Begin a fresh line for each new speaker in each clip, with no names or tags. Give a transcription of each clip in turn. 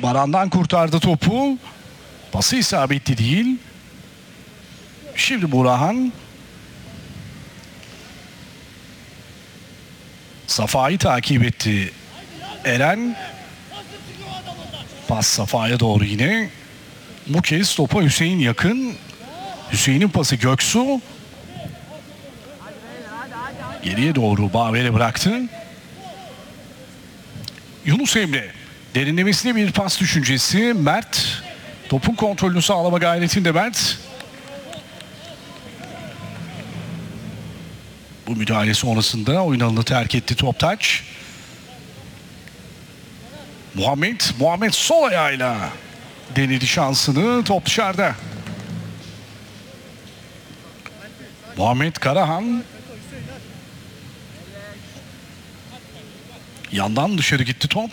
Baran'dan kurtardı topu. Pası isabetli değil. Şimdi Burhan. Safa'yı takip etti. Eren. Pas Safa'ya doğru yine. Bu kez topa Hüseyin yakın. Hüseyin'in pası Göksu. Geriye doğru Baver'e bıraktı. Yunus Emre. Derinlemesine bir pas düşüncesi. Mert. Topun kontrolünü sağlama gayretinde Mert. Bu müdahale sonrasında oyun alanını terk etti Toptaç. Muhammed sol ayağıyla denedi şansını. Top dışarıda. Muhammed Karahan. Yandan dışarı gitti top.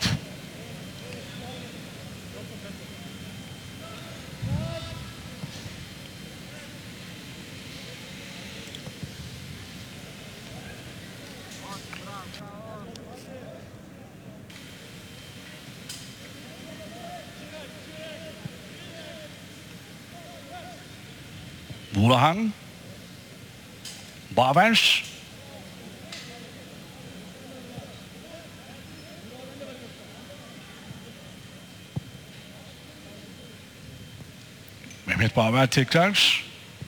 Burhan. Baver. Mehmet Baver tekrar.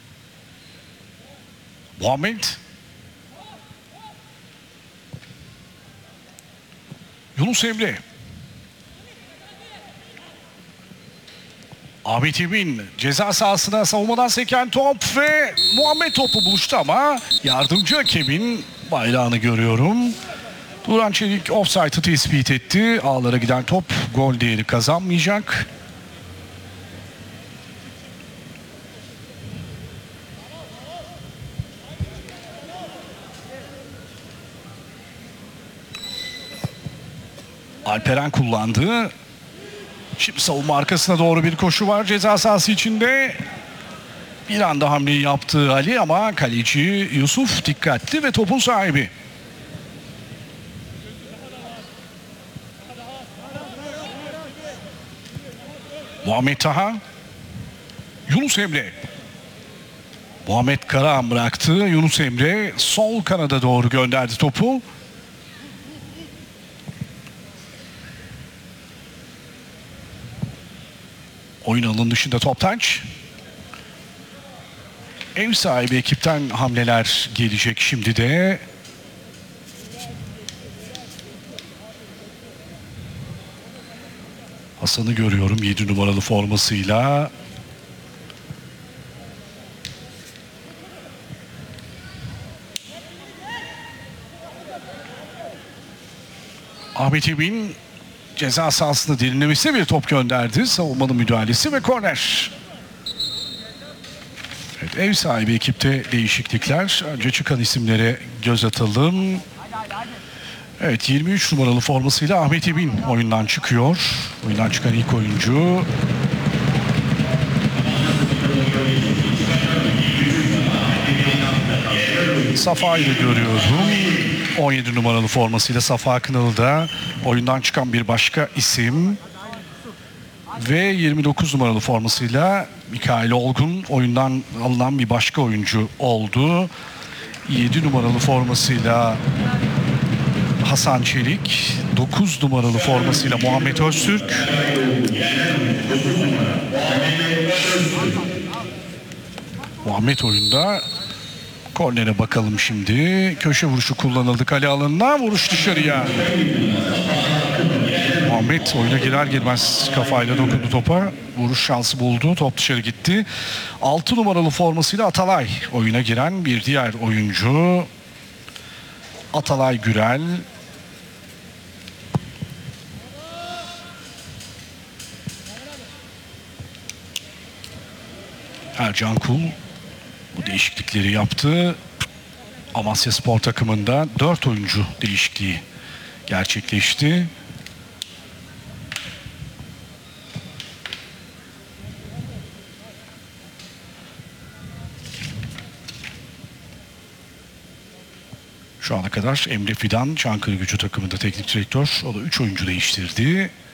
Muhammed. Yunus Emre. Ahmet Emin ceza sahasına savunmadan seken top ve Muhammed topu buluştu ama yardımcı hakemin bayrağını görüyorum. Turan Çelik offside'ı tespit etti. Ağlara giden top gol değeri kazanmayacak. Alperen kullandı. Şimdi savunma arkasına doğru bir koşu var ceza sahası içinde. Bir anda hamleyi yaptı Ali ama kaleci Yusuf dikkatli ve topun sahibi. Muhammed Taha. Yunus Emre. Muhammed Karahan bıraktı. Yunus Emre sol kanada doğru gönderdi topu. Oyun alanının dışında Toptaç. Ev sahibi ekipten hamleler gelecek şimdi de. Hasan'ı görüyorum 7 numaralı formasıyla. Ahmet Emin ceza sahasında derinlemesine bir top gönderdi. Savunmanın müdahalesi ve korner. Evet, ev sahibi ekipte değişiklikler. Önce çıkan isimlere göz atalım. Evet, 23 numaralı formasıyla Ahmet Emin oyundan çıkıyor. Oyundan çıkan ilk oyuncu. Safa'yı da görüyorum. 17 numaralı formasıyla Safa Akınalı da oyundan çıkan bir başka isim. Ve 29 numaralı formasıyla Mikail Olgun oyundan alınan bir başka oyuncu oldu. 7 numaralı formasıyla Hasan Çelik, 9 numaralı formasıyla Muhammed Öztürk. Muhammed oyunda. Kornere bakalım şimdi. Köşe vuruşu kullanıldı kale alanına. Vuruş dışarıya. Muhammed oyuna girer girmez kafayla dokundu topa. Vuruş şansı buldu. Top dışarı gitti. 6 numaralı formasıyla Atalay oyuna giren bir diğer oyuncu. Atalay Gürel. Ercan Kul bu değişiklikleri yaptı. Amasya Spor takımında 4 oyuncu değişikliği gerçekleşti. Şu ana kadar Emre Fidan Çankırı Gücü takımında teknik direktör. O da 3 oyuncu değiştirdi.